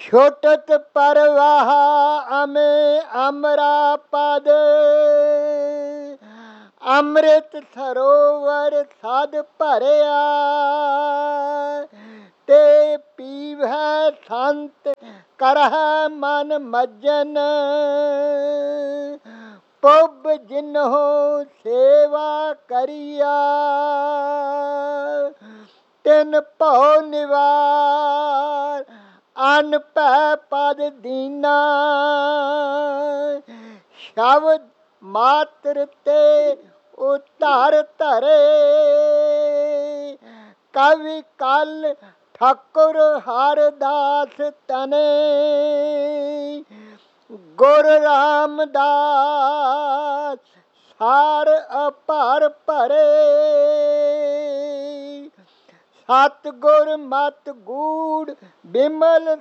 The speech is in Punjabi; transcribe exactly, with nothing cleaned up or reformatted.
ਛੋਟਤ ਪਰਵਾਹ ਅਮੇ ਅਮਰਾ ਪਦ, ਅੰਮ੍ਰਿਤ ਸਰੋਵਰ ਸਦ ਭਰਿਆ। ਤੇ ਪੀਵੈ ਸੰਤ ਕਰਹਿ ਮਨ ਮੱਜਨ, ਪੁੱਬ ਜਿਨਹੁ ਸੇਵਾ ਕਰੀਆ। ਤਿਨ ਭਉ ਨਿਵਾਰ ਅਨ ਭੈ ਪਦ ਦੀਨਾ, ਸ਼ਬਦ ਮਾਤਰ ਤੇ ਉਧਾਰ ਧਰੇ। ਕਵਿ ਕਲ ਠਾਕੁਰ ਹਰਦਾਸ ਤਨੇ, ਗੁਰ ਰਾਮਦਾਸ ਸਾਰ ਅਪਾਰ ਭਰੇ। ਸਤਿਗੁਰ ਮਤਿ ਗੂੜ ਬਿਮਲ